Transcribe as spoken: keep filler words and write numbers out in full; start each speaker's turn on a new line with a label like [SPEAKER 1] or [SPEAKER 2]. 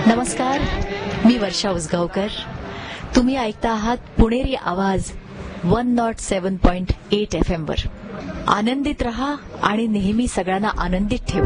[SPEAKER 1] नमस्कार, मी वर्षा उसगावकर. तुम्ही ऐकता आहात पुणेरी आवाज one not seven point eight F M वर. आनंदित रहा आणि नेहमी सगळ्यांना आनंदित ठेवा.